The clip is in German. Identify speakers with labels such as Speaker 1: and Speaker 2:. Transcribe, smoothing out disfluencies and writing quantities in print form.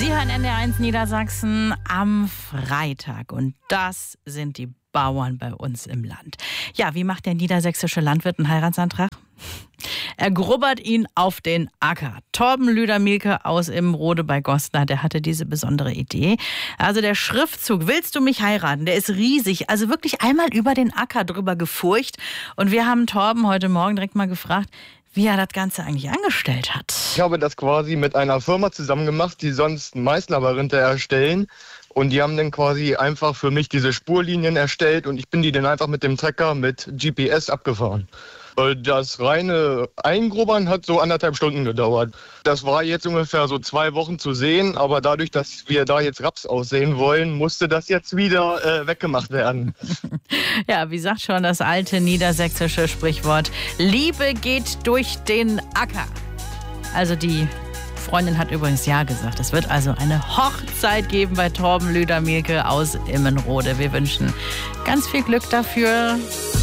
Speaker 1: Sie hören NDR1 Niedersachsen am Freitag und das sind die Bauern bei uns im Land. Ja, wie macht der niedersächsische Landwirt einen Heiratsantrag? Er grubbert ihn auf den Acker. Torben Lüder-Mielke aus Immenrode bei Goslar, der hatte diese besondere Idee. Also der Schriftzug "Willst du mich heiraten?", der ist riesig, also wirklich einmal über den Acker drüber gefurcht. Und wir haben Torben heute Morgen direkt mal gefragt, wie er das Ganze eigentlich angestellt hat.
Speaker 2: Ich habe das quasi mit einer Firma zusammen gemacht, die sonst Maislabyrinthe erstellen. Und die haben dann quasi einfach für mich diese Spurlinien erstellt und ich bin die dann einfach mit dem Trecker mit GPS abgefahren. Das reine Eingrubbern hat so 1,5 Stunden gedauert. Das war jetzt ungefähr so 2 Wochen zu sehen, aber dadurch, dass wir da jetzt Raps aussehen wollen, musste das jetzt wieder weggemacht werden.
Speaker 1: Ja, wie sagt schon das alte niedersächsische Sprichwort, Liebe geht durch den Acker. Also die Freundin hat übrigens ja gesagt. Es wird also eine Hochzeit geben bei Torben Lüder-Mielke aus Immenrode. Wir wünschen ganz viel Glück dafür.